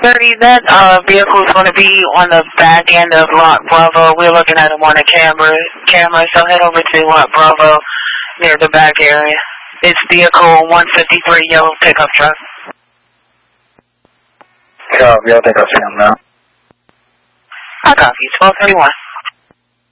1230, that vehicle is going to be on the back end of Lot Bravo. We're looking at him on a camera, so head over to Lot Bravo near the back area. It's vehicle 153, yellow pickup truck. Yeah, I think I see him now. I copy, 1231.